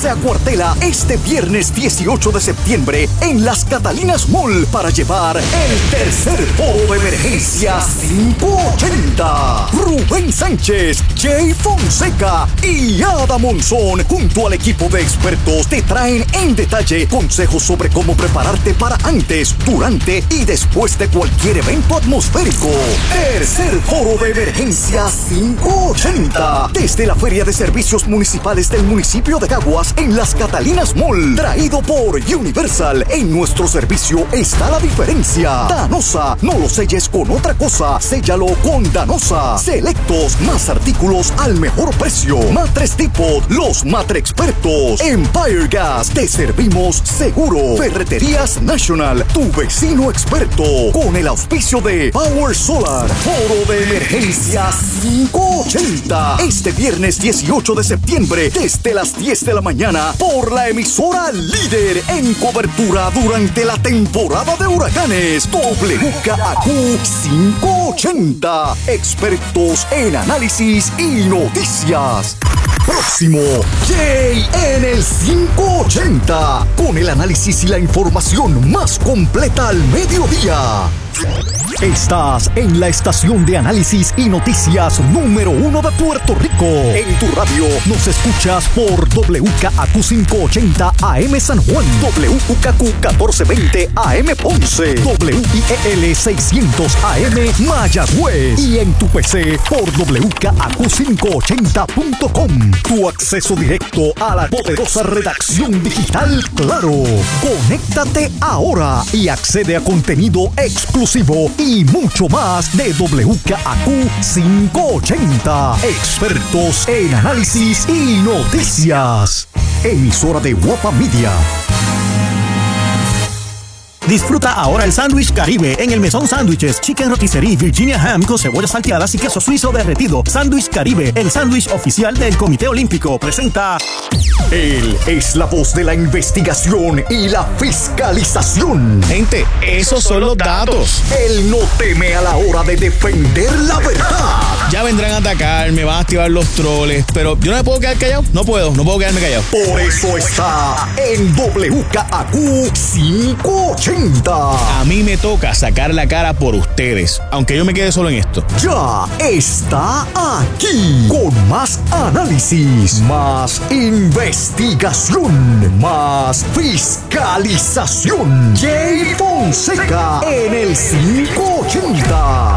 se acuartela este viernes 18 de septiembre en Las Catalinas Mall para llevar el tercer foro de emergencias 580. Rubén Sánchez, Jay Fonseca y Ada Monzón, junto al equipo de expertos, te traen en detalle consejos sobre cómo prepararte para antes, durante y después de cualquier evento atmosférico. Tercer foro de emergencias 580. Desde la Feria de Servicios Municipales del municipio de Caguas en Las Catalinas Mall. Traído por Universal. En nuestro servicio está la diferencia. Danosa, no lo selles con otra cosa, séllalo con Danosa. Selectos, más artículos al mejor precio. Matres Depot, los matre expertos. Empire Gas, te servimos seguro. Ferreterías National, tu vecino experto. Con el auspicio de Power Solar. Foro de emergencias 580. Este viernes 18 de septiembre, desde las 10 de la mañana, por la emisora líder en cobertura durante la temporada de huracanes. WKAQ 580. Expertos en análisis y noticias. Próximo, Jay en el 580. Con el análisis y la información más completa al mediodía. Estás en la estación de análisis y noticias número 1 de Puerto Rico. En tu radio nos escuchas por WKAQ 580 AM San Juan, WKAQ 1420 AM Ponce, WIEL 600 AM Mayagüez y en tu PC por WKAQ580.com. Tu acceso directo a la poderosa redacción digital Claro. Conéctate ahora y accede a contenido exclusivo y mucho más de WKAQ 580. Expertos en análisis y noticias. Emisora de Guapa Media. Disfruta ahora el sándwich Caribe en el Mesón Sándwiches, Chicken Rotisserie, Virginia Ham con cebollas salteadas y queso suizo derretido. Sándwich Caribe, el sándwich oficial del Comité Olímpico, presenta. Él es la voz de la investigación y la fiscalización. Gente, esos son los datos. Él no teme a la hora de defender la verdad. Ya vendrán a atacar, me van a activar los troles, pero yo no me puedo quedar callado. No puedo quedarme callado. Por eso está en WKAQ 580. A mí me toca sacar la cara por ustedes, aunque yo me quede solo en esto. Ya está aquí con más análisis, más investigación, más fiscalización. Jay Fonseca en el 580.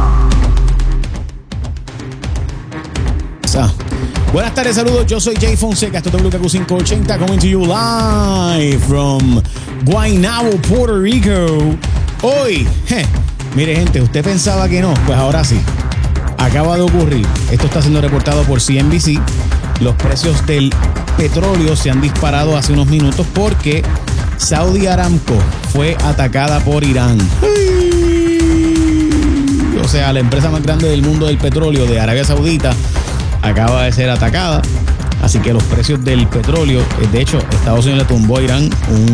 Buenas tardes, saludos. Yo soy Jay Fonseca. Esto es WKAQ 580 coming to you live from Guaynabo, Puerto Rico. Hoy, mire gente, usted pensaba que no, pues ahora sí. Acaba de ocurrir. Esto está siendo reportado por CNBC. Los precios del petróleo se han disparado hace unos minutos porque Saudi Aramco fue atacada por Irán. O sea, la empresa más grande del mundo del petróleo de Arabia Saudita acaba de ser atacada, así que los precios del petróleo, de hecho, Estados Unidos le tumbó a Irán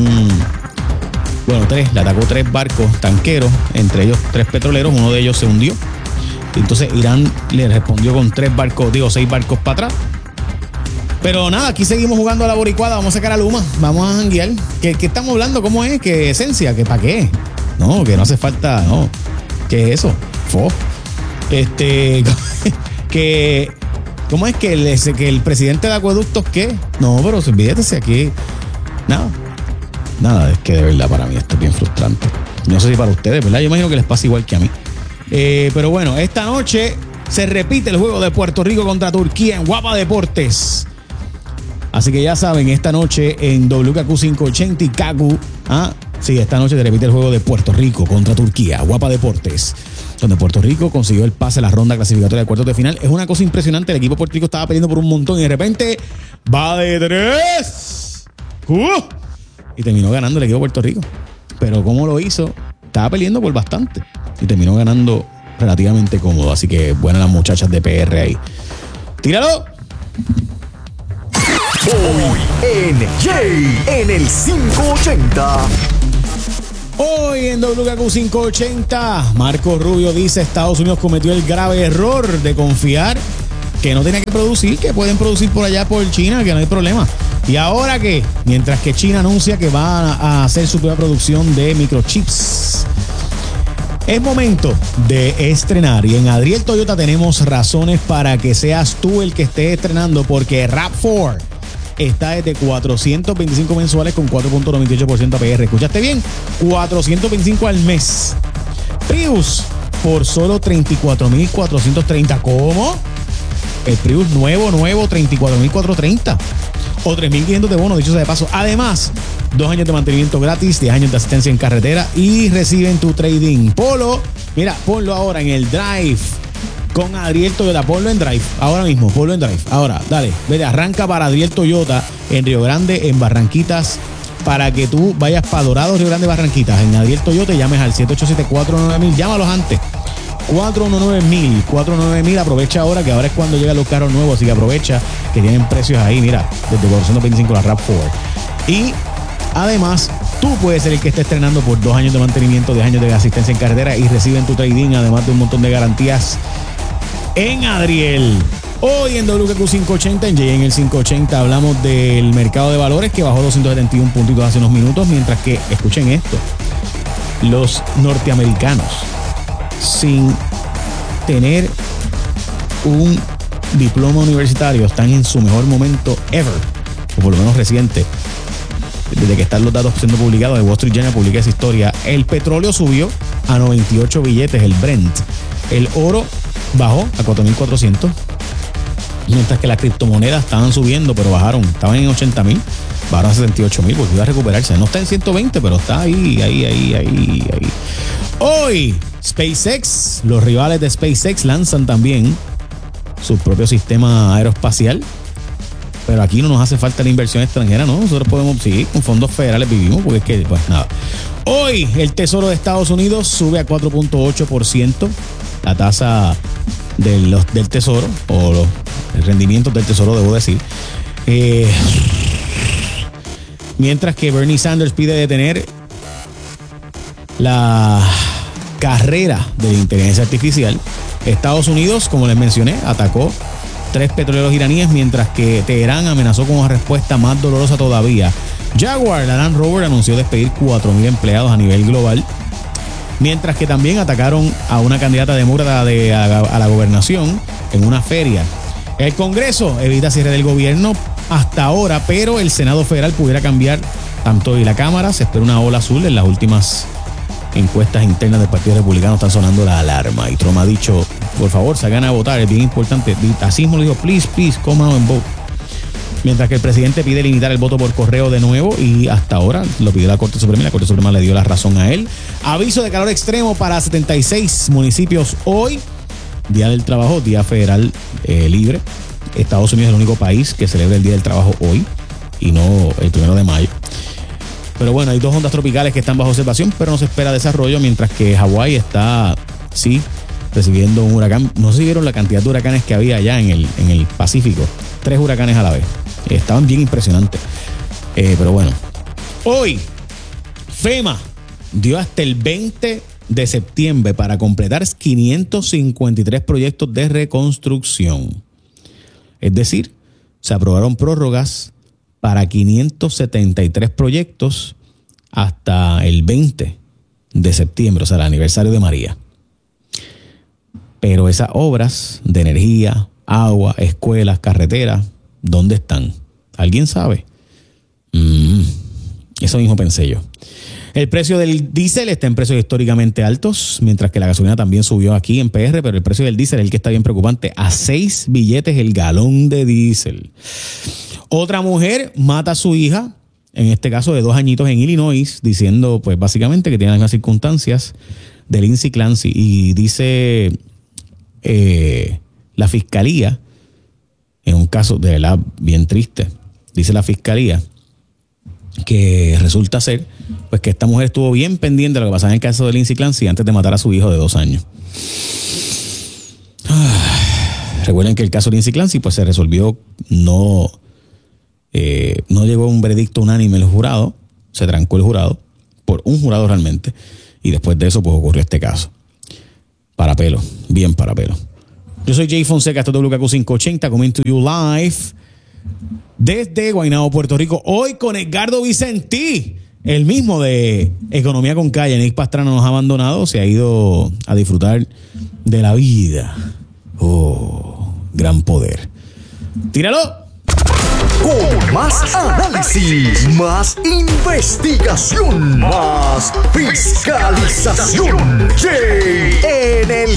le atacó 3 barcos tanqueros, entre ellos 3 petroleros, uno de ellos se hundió. Entonces Irán le respondió con 6 barcos para atrás. Pero nada, aquí seguimos jugando a la boricuada, vamos a sacar a Luma, vamos a janguear. ¿Qué estamos hablando? ¿Cómo es? ¿Qué esencia? ¿Qué para qué? No, que no hace falta, no. ¿Qué es eso? ¿Cómo es que el presidente de Acueductos qué? No, pero olvídate aquí. Nada, es que de verdad para mí esto es bien frustrante. No sé si para ustedes, ¿verdad? Yo imagino que les pasa igual que a mí. Pero bueno, esta noche se repite el juego de Puerto Rico contra Turquía en Guapa Deportes. Así que ya saben, esta noche en WKAQ 580 y KAQ. Sí, esta noche se repite el juego de Puerto Rico contra Turquía, Guapa Deportes, donde Puerto Rico consiguió el pase a la ronda clasificatoria de cuartos de final. Es una cosa impresionante. El equipo de Puerto Rico estaba peleando por un montón y de repente va de 3. Y terminó ganando el equipo de Puerto Rico. Pero ¿cómo lo hizo? Estaba peleando por bastante y terminó ganando relativamente cómodo. Así que buenas las muchachas de PR ahí. ¡Tíralo! Hoy en Jay en el 580. Hoy en WKAQ 580, Marco Rubio dice: Estados Unidos cometió el grave error de confiar que no tenía que producir, que pueden producir por allá por China, que no hay problema. ¿Y ahora qué? Mientras que China anuncia que va a hacer su propia producción de microchips. Es momento de estrenar y en Adriel Toyota tenemos razones para que seas tú el que esté estrenando, porque RAV4 está desde 425 mensuales con 4.98% APR. ¿Escuchaste bien? 425 al mes. Prius por solo 34,430. ¿Cómo? El Prius nuevo, 34,430. O 3,500 de bono, dicho sea de paso. Además, 2 años de mantenimiento gratis, 10 años de asistencia en carretera y reciben tu trading. Polo, mira, ponlo ahora en el Drive con Adriel Toyota. Ponlo en Drive, ahora mismo, ponlo en Drive. Ahora, dale, vete, arranca para Adriel Toyota en Río Grande, en Barranquitas, para que tú vayas para Dorado, Río Grande, Barranquitas. En Adriel Toyota y llames al 787-499-1000. Llámalos antes. 419,000. Aprovecha ahora, que ahora es cuando llegan los carros nuevos, así que aprovecha que tienen precios ahí, mira, desde 425 la RAV4. Y además, tú puedes ser el que esté estrenando por 2 años de mantenimiento, 10 años de asistencia en carretera y reciben tu trading, además de un montón de garantías en Adriel. Hoy en WKQ 580, en el 580, hablamos del mercado de valores que bajó 271 puntitos hace unos minutos, mientras que, escuchen esto, los norteamericanos, sin tener un diploma universitario, están en su mejor momento ever, o por lo menos reciente. Desde que están los datos siendo publicados, el Wall Street Journal publica esa historia. El petróleo subió a 98 billetes, el Brent. El oro bajó a 4,400. Mientras que las criptomonedas estaban subiendo, pero bajaron. Estaban en 80,000, bajaron a 78,000 porque iba a recuperarse. No está en 120, pero está ahí. Hoy, SpaceX, los rivales de SpaceX lanzan también su propio sistema aeroespacial. Pero aquí no nos hace falta la inversión extranjera, ¿no? Nosotros podemos, sí, con fondos federales vivimos, porque es que, pues nada. Hoy, el Tesoro de Estados Unidos sube a 4.8%, la tasa del Tesoro, o los rendimientos del Tesoro, debo decir. Mientras que Bernie Sanders pide detener la carrera de la inteligencia artificial. Estados Unidos, como les mencioné, atacó 3 petroleros iraníes, mientras que Teherán amenazó con una respuesta más dolorosa todavía. Jaguar, la Land Rover, anunció despedir 4,000 empleados a nivel global, mientras que también atacaron a una candidata demócrata a la gobernación en una feria. El Congreso evita cierre del gobierno hasta ahora, pero el Senado Federal pudiera cambiar tanto, y la Cámara se espera una ola azul. En las últimas encuestas internas del Partido Republicano están sonando la alarma, y Trump ha dicho, por favor, salgan a votar, es bien importante. Así mismo le dijo, please, come out and vote. Mientras que el presidente pide limitar el voto por correo de nuevo, y hasta ahora lo pidió la Corte Suprema y la Corte Suprema le dio la razón a él. Aviso de calor extremo para 76 municipios hoy. Día del Trabajo, Día Federal libre. Estados Unidos es el único país que celebra el Día del Trabajo hoy y no el 1 de mayo. Pero bueno, hay 2 ondas tropicales que están bajo observación, pero no se espera desarrollo, mientras que Hawái está, sí, recibiendo un huracán. No se vieron la cantidad de huracanes que había allá en el Pacífico. 3 huracanes a la vez. Estaban bien impresionantes. Pero bueno, hoy FEMA dio hasta el 20 de septiembre para completar 553 proyectos de reconstrucción. Es decir, se aprobaron prórrogas para 573 proyectos hasta el 20 de septiembre, o sea, el aniversario de María. Pero esas obras de energía, agua, escuelas, carreteras, ¿dónde están? ¿Alguien sabe? Eso mismo pensé yo. El precio del diésel está en precios históricamente altos, mientras que la gasolina también subió aquí en PR, pero el precio del diésel es el que está bien preocupante, a 6 billetes el galón de diésel. Otra mujer mata a su hija, en este caso de 2 añitos en Illinois, diciendo pues básicamente que tiene las mismas circunstancias de Lindsay Clancy, y dice la fiscalía, en un caso de verdad bien triste, dice la fiscalía que resulta ser pues que esta mujer estuvo bien pendiente de lo que pasaba en el caso de Lindsay Clancy antes de matar a su hijo de 2 años. Recuerden que el caso de Lindsay Clancy pues se resolvió, no llegó a un veredicto unánime el jurado, se trancó el jurado, por un jurado realmente, y después de eso pues ocurrió este caso. Para pelo, bien para pelo. Yo soy Jay Fonseca, esto es WKQ580, coming to you live desde Guaynabo, Puerto Rico. Hoy con Edgardo Vicentí, el mismo de Economía con Calle. Nick Pastrana nos ha abandonado, se ha ido a disfrutar de la vida. Oh, gran poder. ¡Tíralo! Con más análisis, más investigación, más fiscalización. Jay en el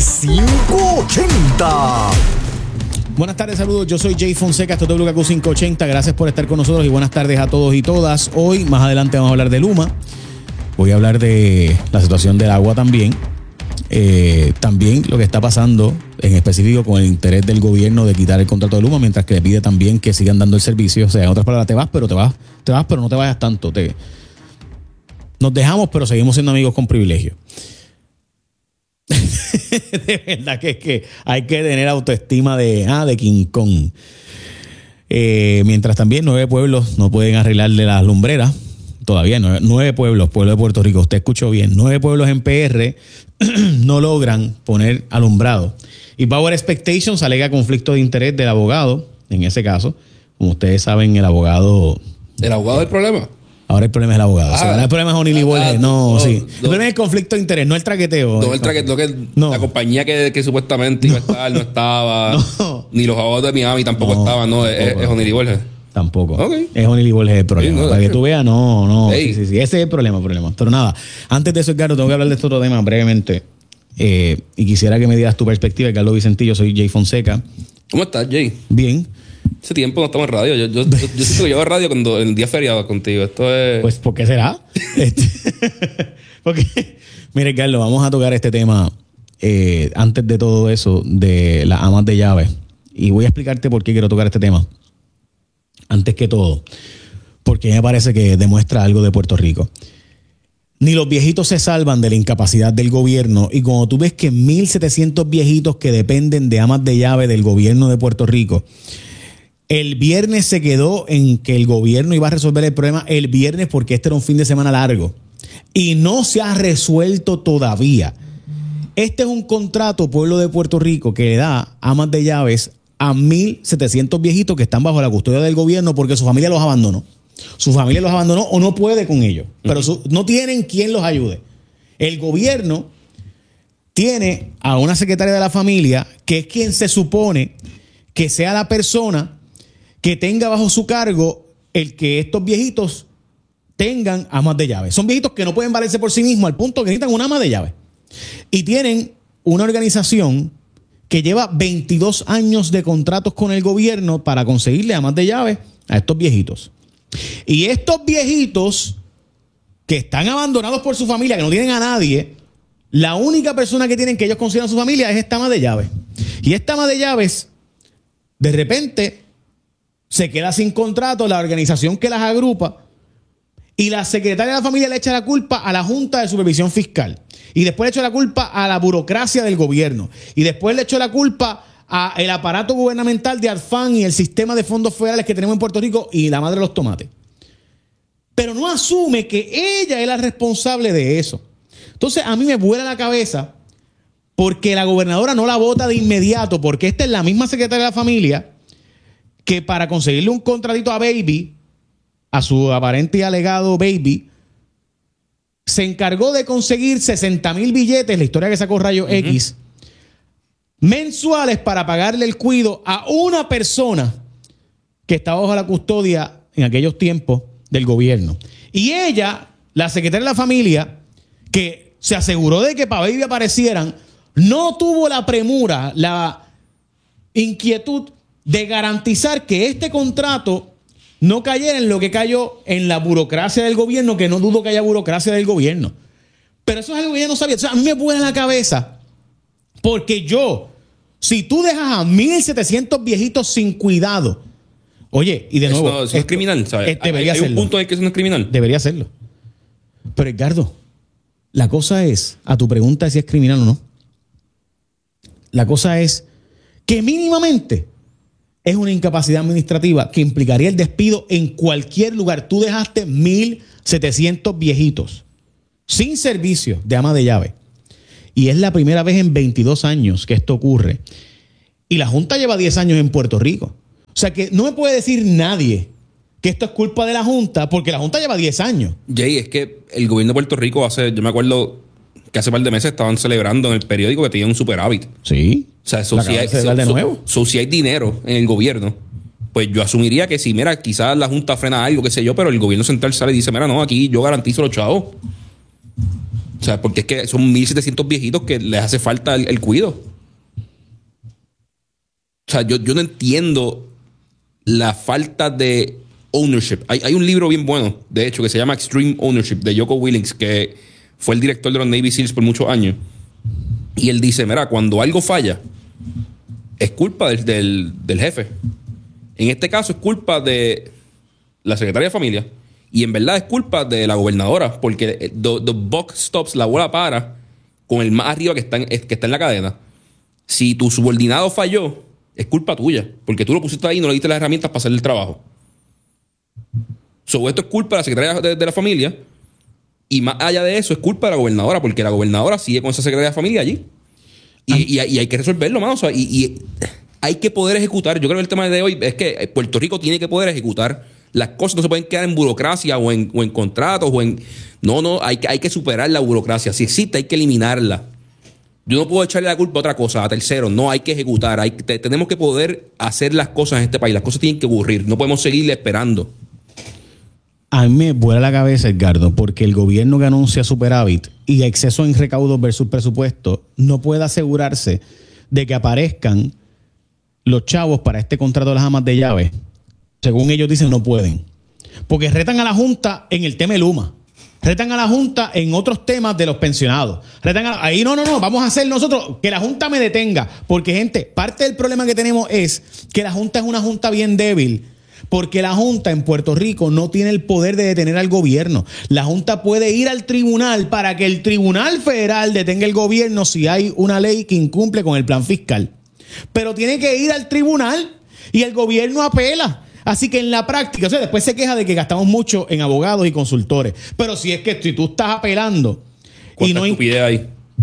580. Buenas tardes, saludos. Yo soy Jay Fonseca, esto es WKQ580. Gracias por estar con nosotros y buenas tardes a todos y todas. Hoy, más adelante, vamos a hablar de Luma. Voy a hablar de la situación del agua también. También lo que está pasando en específico con el interés del gobierno de quitar el contrato de Luma, mientras que le pide también que sigan dando el servicio. O sea, en otras palabras, te vas, pero no te vayas tanto. Nos dejamos, pero seguimos siendo amigos con privilegio. De verdad que es que hay que tener autoestima de King Kong. Mientras también 9 pueblos no pueden arreglarle las lumbreras. Todavía 9 pueblos, pueblo de Puerto Rico, usted escuchó bien, 9 pueblos en PR no logran poner alumbrado. Y Power Expectations alega conflicto de interés del abogado, en ese caso. Como ustedes saben, el abogado... ¿El abogado es el problema? Ahora el problema es el abogado. Ahora el problema es O'Neill y Borges. Sí. El problema es el conflicto de interés, no el traqueteo. No, el traqueteo la compañía que supuestamente iba a estar no estaba. Ni los abogados de Miami tampoco estaban. Es O'Neill y Borges. Tampoco. Okay. Es O'Neill y Borges el problema. Sí, para que tú veas, no. Hey. Sí. Ese es el problema. Pero nada, antes de eso, Edgardo, tengo que hablar de este otro tema brevemente. Y quisiera que me dieras tu perspectiva. Edgardo Vicentillo, soy Jay Fonseca. ¿Cómo estás, Jay? Bien. Hace tiempo no estamos en radio. Yo siento que llevo radio cuando en día feriado contigo. Esto es... Pues, ¿por qué será? Porque, mire, Carlos, vamos a tocar este tema antes de todo eso de las amas de llaves. Y voy a explicarte por qué quiero tocar este tema. Antes que todo, porque me parece que demuestra algo de Puerto Rico. Ni los viejitos se salvan de la incapacidad del gobierno. Y cuando tú ves que 1,700 viejitos que dependen de amas de llave del gobierno de Puerto Rico, el viernes se quedó en que el gobierno iba a resolver el problema el viernes porque este era un fin de semana largo. Y no se ha resuelto todavía. Este es un contrato, pueblo de Puerto Rico, que le da amas de llaves a 1,700 viejitos que están bajo la custodia del gobierno porque su familia los abandonó. Su familia los abandonó o no puede con ellos. Pero no tienen quien los ayude. El gobierno tiene a una secretaria de la familia que es quien se supone que sea la persona que tenga bajo su cargo el que estos viejitos tengan amas de llave. Son viejitos que no pueden valerse por sí mismos al punto que necesitan una ama de llave. Y tienen una organización que lleva 22 años de contratos con el gobierno para conseguirle amas de llave a estos viejitos. Y estos viejitos que están abandonados por su familia, que no tienen a nadie, la única persona que tienen que ellos consideran su familia es esta ama de llaves. Y esta ama de llaves, de repente, se queda sin contrato, la organización que las agrupa, y la secretaria de la familia le echa la culpa a la Junta de Supervisión Fiscal. Y después le echó la culpa a la burocracia del gobierno. Y después le echó la culpa al aparato gubernamental de ARFAN y el sistema de fondos federales que tenemos en Puerto Rico y la madre de los tomates. Pero no asume que ella es la responsable de eso. Entonces a mí me vuela la cabeza porque la gobernadora no la vota de inmediato, porque esta es la misma secretaria de la familia que para conseguirle un contratito a Baby, a su aparente y alegado Baby, se encargó de conseguir 60,000 billetes, la historia que sacó Rayo X, mensuales para pagarle el cuido a una persona que estaba bajo la custodia en aquellos tiempos del gobierno. Y ella, la secretaria de la familia, que se aseguró de que para Baby aparecieran, no tuvo la premura, la inquietud de garantizar que este contrato no cayera en lo que cayó en la burocracia del gobierno, que no dudo que haya burocracia del gobierno. Pero eso es algo que ella no sabía. O sea, a mí me vuela la cabeza. Porque si tú dejas a 1,700 viejitos sin cuidado, oye, y de nuevo... Eso es criminal, ¿sabes? Debería hay un punto en el que eso no es criminal. Debería hacerlo. Pero, Edgardo, la cosa es, a tu pregunta de si es criminal o no, la cosa es que mínimamente es una incapacidad administrativa que implicaría el despido en cualquier lugar. Tú dejaste 1,700 viejitos sin servicio de ama de llave. Y es la primera vez en 22 años que esto ocurre. Y la Junta lleva 10 años en Puerto Rico. O sea que no me puede decir nadie que esto es culpa de la Junta, porque la Junta lleva 10 años. Jay, es que el gobierno de Puerto Rico yo me acuerdo que hace un par de meses estaban celebrando en el periódico que tenían un superávit. Sí. O sea, si hay dinero en el gobierno, pues yo asumiría que si, mira, quizás la Junta frena algo, qué sé yo, pero el gobierno central sale y dice, mira, no, aquí yo garantizo los chavos. O sea, porque es que son 1,700 viejitos que les hace falta el cuido. O sea, yo no entiendo la falta de ownership. Hay un libro bien bueno, de hecho, que se llama Extreme Ownership, de Jocko Willink, que fue el director de los Navy SEALs por muchos años. Y él dice, mira, cuando algo falla, es culpa del jefe. En este caso es culpa de la secretaria de familia. Y en verdad es culpa de la gobernadora, porque the buck stops, la bola para con el más arriba que está en la cadena. Si tu subordinado falló, es culpa tuya, porque tú lo pusiste ahí y no le diste las herramientas para hacer el trabajo. Esto es culpa de la secretaria de la familia, y más allá de eso es culpa de la gobernadora, porque la gobernadora sigue con esa secretaria de familia allí. Y hay que resolverlo, mano. O sea, y hay que poder ejecutar. Yo creo que el tema de hoy es que Puerto Rico tiene que poder ejecutar. Las cosas no se pueden quedar en burocracia o en contratos o en... No, hay que superar la burocracia. Si existe, hay que eliminarla. Yo no puedo echarle la culpa a otra cosa, a terceros. No, hay que ejecutar. Tenemos que poder hacer las cosas en este país. Las cosas tienen que ocurrir. No podemos seguirle esperando. A mí me vuela la cabeza, Edgardo, porque el gobierno que anuncia superávit y exceso en recaudos versus presupuesto no puede asegurarse de que aparezcan los chavos para este contrato de las amas de llaves. Según ellos dicen, no pueden. Porque retan a la Junta en el tema de Luma. Retan a la Junta en otros temas de los pensionados. Ahí no, vamos a hacer nosotros que la Junta me detenga. Porque, gente, parte del problema que tenemos es que la Junta es una Junta bien débil. Porque la Junta en Puerto Rico no tiene el poder de detener al gobierno. La Junta puede ir al tribunal para que el Tribunal Federal detenga el gobierno si hay una ley que incumple con el plan fiscal. Pero tiene que ir al tribunal y el gobierno apela. Así que en la práctica, o sea, después se queja de que gastamos mucho en abogados y consultores. Pero si es que si tú estás apelando y no... estupidez ahí?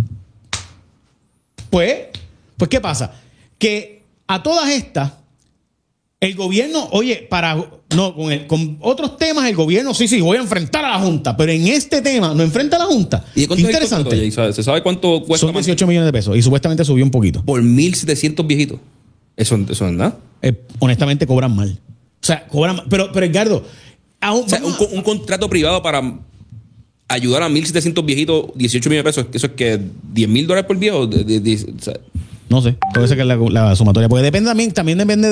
Pues, ¿qué pasa? Que a todas estas, el gobierno, oye, con otros temas, el gobierno, sí, voy a enfrentar a la Junta, pero en este tema no enfrenta a la Junta. ¿Y cuánto interesante? ¿Se sabe cuánto cuesta? Son 18 millones de pesos y supuestamente subió un poquito. Por 1,700 viejitos. Eso no es nada. Honestamente, cobran mal. O sea, cobran mal. Pero Edgardo, un contrato privado para ayudar a 1,700 viejitos, 18 millones de pesos, ¿eso es que $10,000 por viejo? O sea, no sé, puede ser que la sumatoria. Porque depende también depende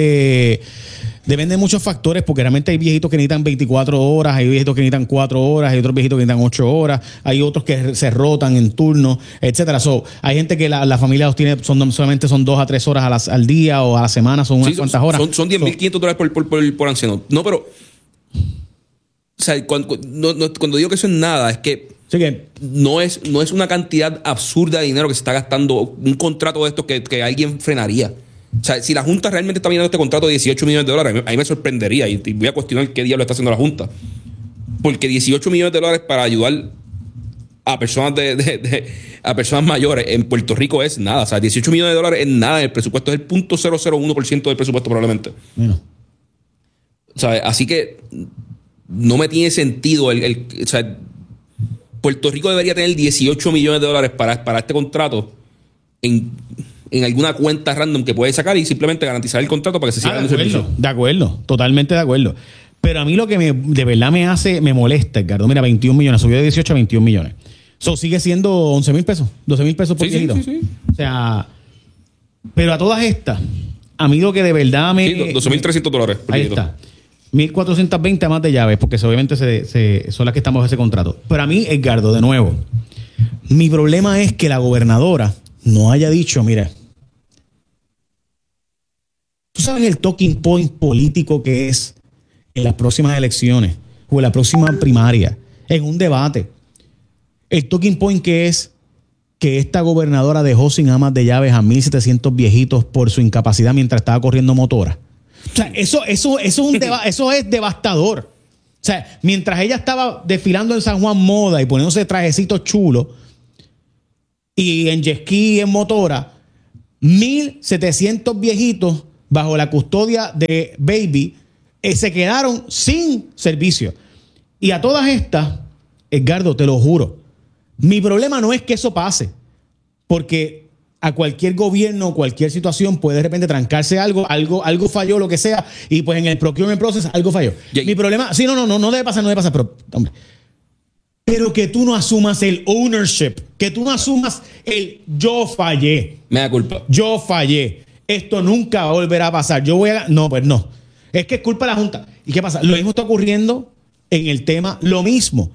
depende de muchos factores, porque realmente hay viejitos que necesitan 24 horas, hay viejitos que necesitan 4 horas, hay otros viejitos que necesitan 8 horas, hay otros que se rotan en turno, etcétera. Hay gente que la familia los tiene, solamente son 2 a 3 horas al día o a la semana, son unas cuantas horas. Son $10,500 por anciano. No, pero... O sea, cuando digo que eso es nada, es que... Sí, que no es una cantidad absurda de dinero que se está gastando un contrato de estos que alguien frenaría. O sea, si la Junta realmente está mirando este contrato de $18 millones, a mí me sorprendería y voy a cuestionar qué diablo está haciendo la Junta. Porque $18 millones para ayudar a personas a personas mayores en Puerto Rico es nada. O sea, $18 millones es nada en el presupuesto, es el 0.001% del presupuesto probablemente. Bueno. O sea, así que no me tiene sentido o sea, Puerto Rico debería tener $18 millones para este contrato en alguna cuenta random que puede sacar y simplemente garantizar el contrato para que se siga dando servicio. De acuerdo, totalmente de acuerdo. Pero a mí lo que de verdad me molesta, Edgardo, mira, 21 millones, subió de 18 a 21 millones. Eso sigue siendo 11,000 pesos, 12,000 pesos por viejito. Sí. O sea, pero a todas estas, a mí lo que de verdad me... Sí, $12,300. Ahí está. 1,420 más de llaves, porque obviamente son las que estamos en ese contrato. Pero a mí, Edgardo, de nuevo, mi problema es que la gobernadora no haya dicho, mira, tú sabes el talking point político que es en las próximas elecciones o en la próxima primaria, en un debate. El talking point que es que esta gobernadora dejó sin amas de llaves a 1,700 viejitos por su incapacidad mientras estaba corriendo motora. O sea, eso es devastador. O sea, mientras ella estaba desfilando en San Juan Moda y poniéndose trajecitos chulos y en jet ski y en motora, 1,700 viejitos bajo la custodia de Baby se quedaron sin servicio. Y a todas estas, Edgardo, te lo juro, mi problema no es que eso pase, porque a cualquier gobierno, cualquier situación puede de repente trancarse algo falló, lo que sea, y pues en el procurement process algo falló. Mi problema, sí, no debe pasar, pero, hombre, pero que tú no asumas el ownership, que tú no asumas el yo fallé. Me da culpa. Yo fallé. Esto nunca volverá a pasar. No, pues no. Es que es culpa de la Junta. ¿Y qué pasa? Lo mismo está ocurriendo en el tema, lo mismo.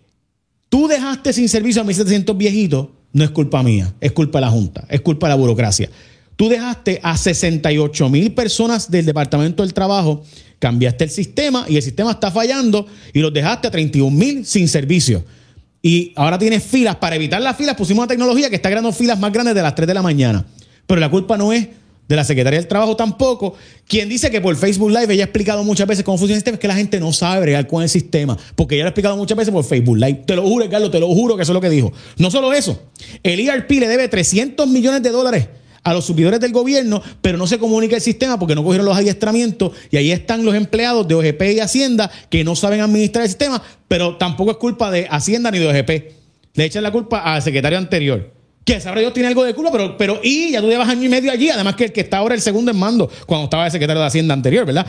Tú dejaste sin servicio a 1,700 viejitos, no es culpa mía, es culpa de la Junta, es culpa de la burocracia. Tú dejaste a 68,000 personas del Departamento del Trabajo, cambiaste el sistema y el sistema está fallando y los dejaste a 31,000 sin servicio. Y ahora tienes filas. Para evitar las filas pusimos una tecnología que está creando filas más grandes de las 3 de la mañana. Pero la culpa no es de la Secretaría del Trabajo tampoco. Quien dice que por Facebook Live ella ha explicado muchas veces cómo funciona el sistema, es que la gente no sabe bregar con el sistema, porque ella lo ha explicado muchas veces por Facebook Live. Te lo juro, Carlos, te lo juro que eso es lo que dijo. No solo eso, el ERP le debe $300 millones a los subidores del gobierno, pero no se comunica el sistema porque no cogieron los adiestramientos y ahí están los empleados de OGP y Hacienda que no saben administrar el sistema, pero tampoco es culpa de Hacienda ni de OGP. Le echan la culpa al secretario anterior. Que sabrá Dios tiene algo de culpa, pero ya tú llevas año y medio allí, además que el que está ahora el segundo en mando, cuando estaba el secretario de Hacienda anterior, ¿verdad?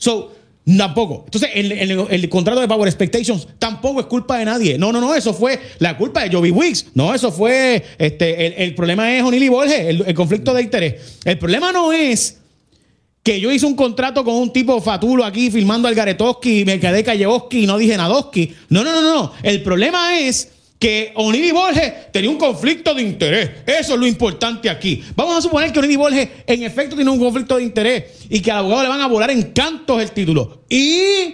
Tampoco. Entonces, el contrato de Power Expectations tampoco es culpa de nadie. No, eso fue la culpa de Joby Wicks. No, eso fue, el problema es O'Neill y Borges, el conflicto de interés. El problema no es que yo hice un contrato con un tipo fatulo aquí filmando al Garetowski, Mercader Kallevosky y no dije Nadowski. No. El problema es que O'Neill y Borges tenía un conflicto de interés. Eso es lo importante aquí. Vamos a suponer que O'Neill y Borges en efecto tienen un conflicto de interés y que al abogado le van a volar en cantos el título. Y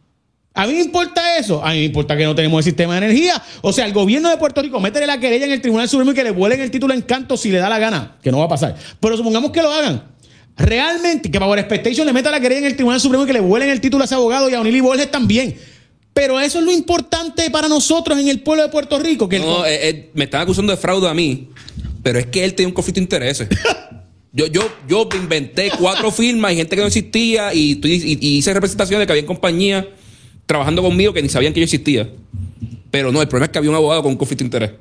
a mí me importa eso. A mí me importa que no tenemos el sistema de energía. O sea, el gobierno de Puerto Rico, métele la querella en el Tribunal Supremo y que le vuelen el título en cantos si le da la gana, que no va a pasar. Pero supongamos que lo hagan. Realmente, que Power Expectation le meta la querella en el Tribunal Supremo y que le vuelen el título a ese abogado y a O'Neill y Borges también. Pero eso es lo importante para nosotros en el pueblo de Puerto Rico. Que me están acusando de fraude a mí, pero es que él tenía un conflicto de intereses. Yo inventé 4 firmas y gente que no existía y hice representaciones de que había compañías trabajando conmigo que ni sabían que yo existía. Pero no, el problema es que había un abogado con un conflicto de interés.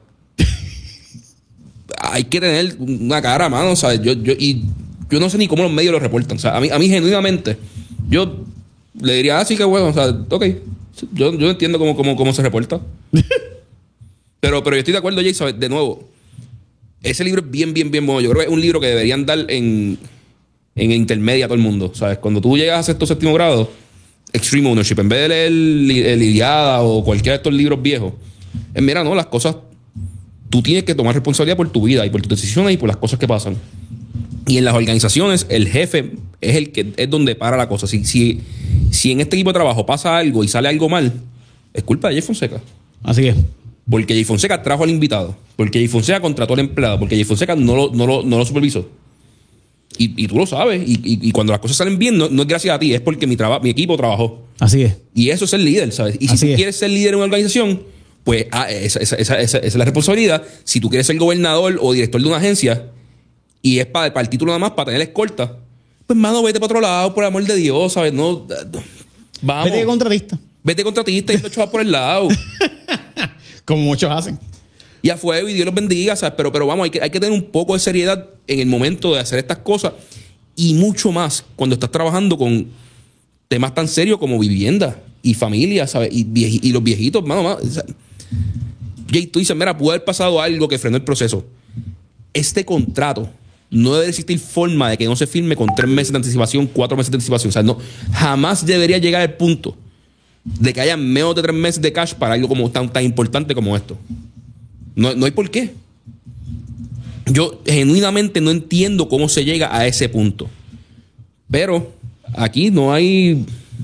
Hay que tener una cara, mano, ¿sabes? Yo no sé ni cómo los medios lo reportan. O sea, a mí genuinamente, yo le diría, sí, que bueno, o sea, ok. Yo entiendo cómo se reporta. pero yo estoy de acuerdo, Jay, ¿sabes? De nuevo, ese libro es bien bueno. Yo creo que es un libro que deberían dar en intermedia a todo el mundo, ¿sabes? Cuando tú llegas a sexto o séptimo grado, Extreme Ownership, en vez de leer el Iliada o cualquiera de estos libros viejos, mira, no, las cosas, tú tienes que tomar responsabilidad por tu vida y por tus decisiones y por las cosas que pasan. Y en las organizaciones, el jefe es donde para la cosa. Si en este equipo de trabajo pasa algo y sale algo mal, es culpa de Jay Fonseca. Así es. Porque Jay Fonseca trajo al invitado. Porque Jay Fonseca contrató al empleado. Porque Jay Fonseca no lo supervisó. Y tú lo sabes. Y cuando las cosas salen bien, no es gracias a ti. Es porque mi equipo trabajó. Así es. Y eso es ser líder, ¿sabes? Y si tú quieres ser líder en una organización, pues esa es la responsabilidad. Si tú quieres ser gobernador o director de una agencia y es para el título nada más, para tener escolta, pues, mano, vete para otro lado, por el amor de Dios, ¿sabes? No, vamos. Vete de contratista. Vete de contratista y lo echas por el lado. Como muchos hacen. Y a fuego, y Dios los bendiga, ¿sabes? Pero vamos, hay que tener un poco de seriedad en el momento de hacer estas cosas. Y mucho más cuando estás trabajando con temas tan serios como vivienda y familia, ¿sabes? Y los viejitos, mano. O sea, Jay, tú dices, mira, pudo haber pasado algo que frenó el proceso. Este contrato no debe existir forma de que no se firme con 3 meses de anticipación, 4 meses de anticipación. O sea, no, jamás debería llegar al punto de que haya menos de 3 meses de cash para algo como tan importante como esto. No hay por qué. Yo genuinamente no entiendo cómo se llega a ese punto. Pero aquí no hay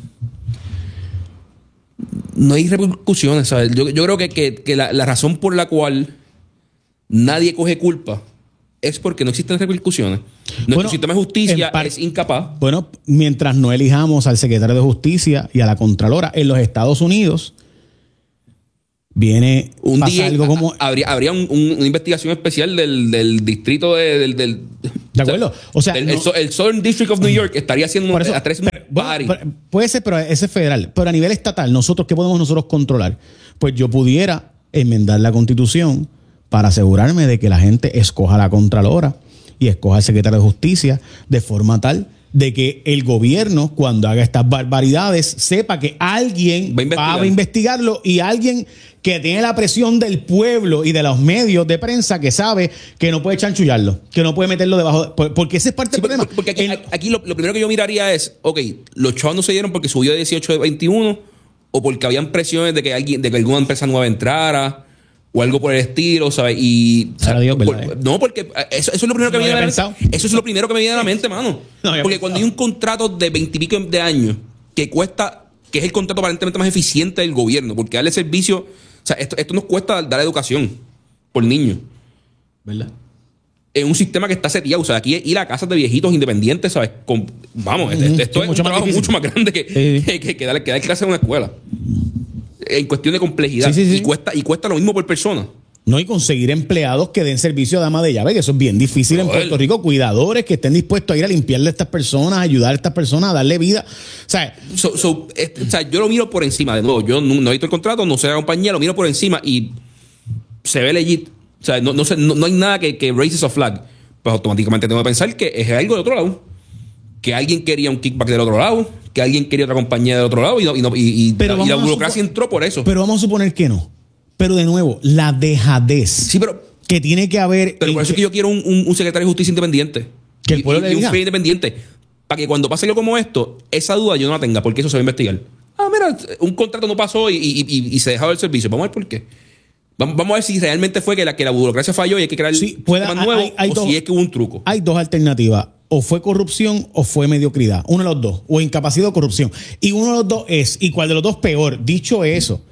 repercusiones, ¿sabes? Yo creo que la razón por la cual nadie coge culpa es porque no existen repercusiones. Nuestro sistema de justicia es incapaz. Bueno, mientras no elijamos al secretario de Justicia y a la Contralora en los Estados Unidos, viene Un pasa día algo como habría una investigación especial del distrito ¿de acuerdo? O sea, el Southern District of New York estaría haciendo un party. Puede ser, pero ese es federal. Pero a nivel estatal, ¿qué podemos nosotros controlar? Pues yo pudiera enmendar la Constitución para asegurarme de que la gente escoja a la Contralora y escoja al secretario de Justicia de forma tal de que el gobierno, cuando haga estas barbaridades, sepa que alguien va a investigarlo y alguien que tiene la presión del pueblo y de los medios de prensa que sabe que no puede chanchullarlo, que no puede meterlo debajo, porque ese es parte del problema. Porque aquí lo primero que yo miraría es, los chavos no se dieron porque subió de 18 a 21 o porque habían presiones de que alguna empresa nueva entrara o algo por el estilo, ¿sabes? Y Dios, ¿verdad? No, porque eso es lo primero que me viene a la mente. Eso es lo primero que me viene a la mente, mano. Porque cuando hay un contrato de 20 y pico de años que es el contrato aparentemente más eficiente del gobierno, porque darle servicio, o sea, esto nos cuesta dar educación por niño, ¿verdad? En un sistema que está seteado, o sea, aquí ir a casas de viejitos independientes, ¿sabes? Esto es un trabajo mucho más grande que dar clases en una escuela. En cuestión de complejidad. Sí. Y cuesta lo mismo por persona. No, y conseguir empleados que den servicio a dama de llave, que eso es bien difícil en Puerto Rico. Cuidadores que estén dispuestos a ir a limpiarle a estas personas, a ayudar a estas personas, a darle vida. O sea, yo lo miro por encima. De nuevo, yo no he visto el contrato, no sé la compañía, lo miro por encima y se ve legit. O sea, no hay nada que raises a flag. Pues automáticamente tengo que pensar que es algo de otro lado. Que alguien quería un kickback del otro lado, que alguien quería otra compañía del otro lado y la burocracia entró por eso. Pero vamos a suponer que no. Pero de nuevo, la dejadez. Sí, pero que tiene que haber. Pero por eso es que yo quiero un secretario de justicia independiente. Que el pueblo le diga. Un FEI independiente. Para que cuando pase algo como esto, esa duda yo no la tenga, porque eso se va a investigar. Mira, un contrato no pasó y se dejaba el servicio. Vamos a ver por qué. Vamos a ver si realmente fue que la burocracia falló y hay que crear un sistema nuevo si es que hubo un truco. Hay dos alternativas. O fue corrupción o fue mediocridad. Uno de los dos. O incapacidad o corrupción. Y uno de los dos es. ¿Y cuál de los dos peor? Dicho eso,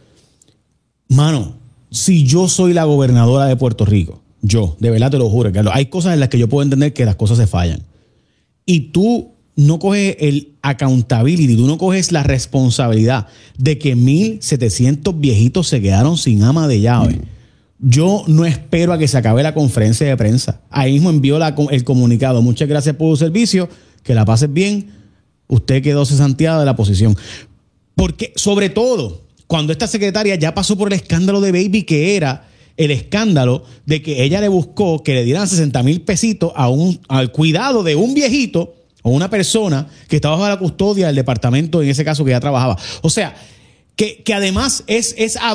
mano, si yo soy la gobernadora de Puerto Rico, yo, de verdad te lo juro, Carlos, hay cosas en las que yo puedo entender que las cosas se fallan. Y tú no coges el accountability, tú no coges la responsabilidad de que 1,700 viejitos se quedaron sin ama de llave. Yo no espero a que se acabe la conferencia de prensa. Ahí mismo envió el comunicado. Muchas gracias por su servicio. Que la pases bien. Usted quedó cesanteada de la posición. Porque, sobre todo, cuando esta secretaria ya pasó por el escándalo de Baby, que era el escándalo de que ella le buscó que le dieran 60,000 pesitos al cuidado de un viejito o una persona que estaba bajo la custodia del departamento, en ese caso que ya trabajaba. O sea, que además es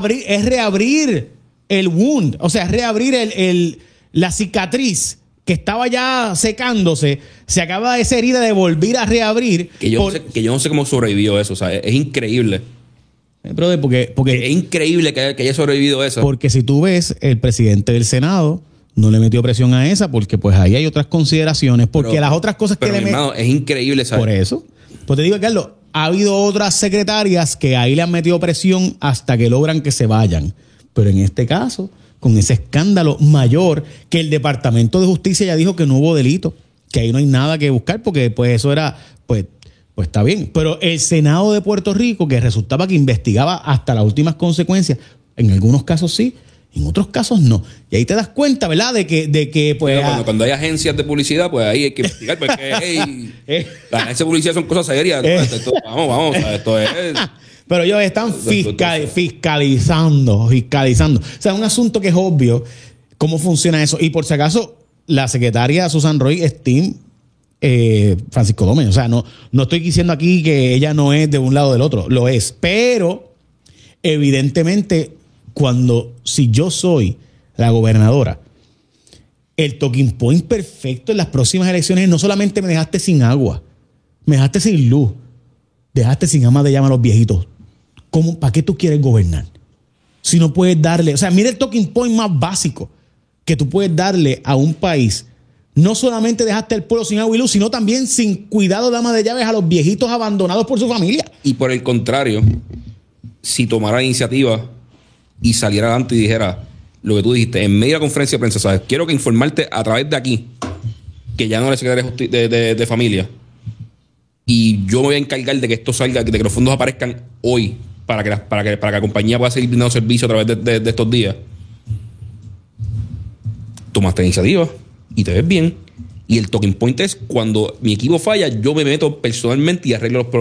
reabrir el wound, o sea, reabrir la cicatriz que estaba ya secándose, se acaba de esa herida de volver a reabrir. Que yo no sé cómo sobrevivió eso, o sea, es increíble. Brother, porque es increíble que haya sobrevivido eso. Porque si tú ves, el presidente del Senado no le metió presión a esa, porque pues ahí hay otras consideraciones, porque las otras cosas que le meten... hermano, es increíble, ¿sabes? Por eso. Pues te digo, Carlos, ha habido otras secretarias que ahí le han metido presión hasta que logran que se vayan. Pero en este caso, con ese escándalo mayor, que el Departamento de Justicia ya dijo que no hubo delito, que ahí no hay nada que buscar, porque pues eso era, pues está bien. Pero el Senado de Puerto Rico, que resultaba que investigaba hasta las últimas consecuencias, en algunos casos sí, en otros casos no. Y ahí te das cuenta, ¿verdad? De que pues... Cuando hay agencias de publicidad, pues ahí hay que investigar, porque las agencias de publicidad son cosas serias. Vamos, esto es... Pero ellos están fiscalizando. O sea, es un asunto que es obvio cómo funciona eso. Y por si acaso, la secretaria Susan Roy es team Francisco Domínguez. O sea, no estoy diciendo aquí que ella no es de un lado o del otro. Lo es. Pero, evidentemente, si yo soy la gobernadora, el talking point perfecto en las próximas elecciones no solamente me dejaste sin agua, me dejaste sin luz, dejaste sin ama de llama a los viejitos. ¿Para qué tú quieres gobernar? Si no puedes darle... O sea, mira el talking point más básico que tú puedes darle a un país. No solamente dejaste al pueblo sin agua y luz, sino también sin cuidado de ama de llaves a los viejitos abandonados por su familia. Y por el contrario, si tomara la iniciativa y saliera adelante y dijera lo que tú dijiste, en medio de la conferencia de prensa, ¿sabes? Quiero que informarte a través de aquí, que ya no eres secretario de familia, y yo me voy a encargar de que esto salga, de que los fondos aparezcan hoy, para que la compañía pueda seguir brindando servicio a través de estos días. Tomaste la iniciativa y te ves bien. Y el talking point es cuando mi equipo falla, yo me meto personalmente y arreglo los problemas.